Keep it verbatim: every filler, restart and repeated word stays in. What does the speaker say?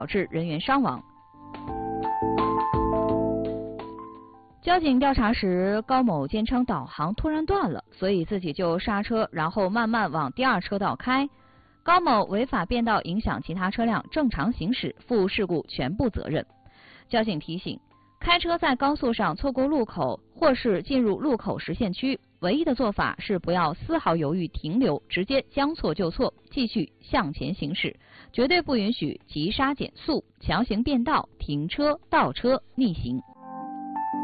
导致人员伤亡。交警调查时，高某坚称导航突然断了，所以自己就刹车，然后慢慢往第二车道开。高某违法变道影响其他车辆正常行驶，负事故全部责任。交警提醒，开车在高速上错过路口或是进入路口实线区，唯一的做法是不要丝毫犹豫停留，直接将错就错，继续向前行驶，绝对不允许急刹减速、强行变道、停车、倒车、逆行。